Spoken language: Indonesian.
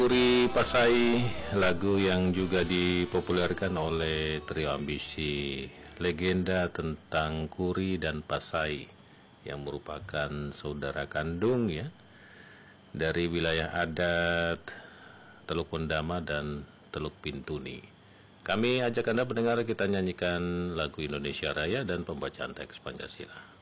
Kuri Pasai, lagu yang juga dipopulerkan oleh Trio Ambisi, legenda tentang Kuri dan Pasai yang merupakan saudara kandung ya dari wilayah adat Teluk Pondama dan Teluk Pintuni. Kami ajak Anda pendengar kita nyanyikan lagu Indonesia Raya dan pembacaan teks Pancasila.